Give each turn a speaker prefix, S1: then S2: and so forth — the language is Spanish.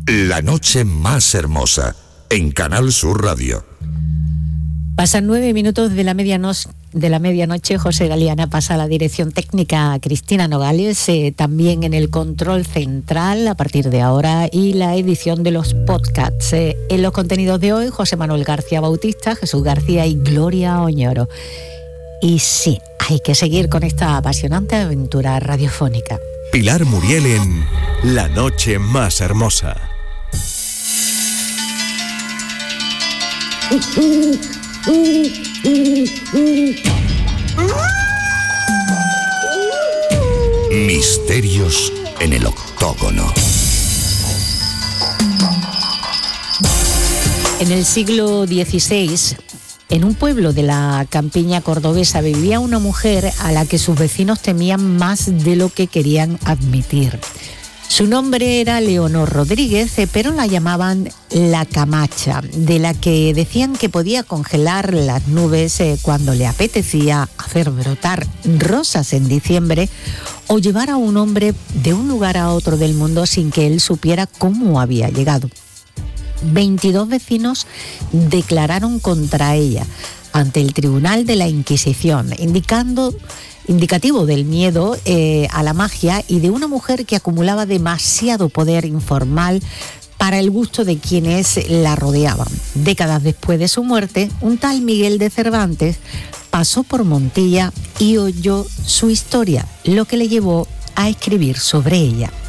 S1: La noche más hermosa, en Canal Sur Radio.
S2: Pasan 9 minutos de la medianoche. José Galeana pasa a la dirección técnica a Cristina Nogales, también en el control central a partir de ahora, y la edición de los podcasts. En los contenidos de hoy, José Manuel García Bautista, Jesús García y Gloria Oñoro. Y sí, hay que seguir con esta apasionante aventura radiofónica.
S3: Pilar Muriel en La noche más hermosa.
S1: Misterios en el octógono.
S2: En el siglo XVI, en un pueblo de la campiña cordobesa, vivía una mujer a la que sus vecinos temían más de lo que querían admitir. Su nombre era Leonor Rodríguez, pero la llamaban la Camacha, de la que decían que podía congelar las nubes cuando le apetecía, hacer brotar rosas en diciembre o llevar a un hombre de un lugar a otro del mundo sin que él supiera cómo había llegado. 22 vecinos declararon contra ella ante el Tribunal de la Inquisición, indicativo del miedo a la magia y de una mujer que acumulaba demasiado poder informal para el gusto de quienes la rodeaban. Décadas después de su muerte, un tal Miguel de Cervantes pasó por Montilla y oyó su historia, lo que le llevó a escribir sobre ella.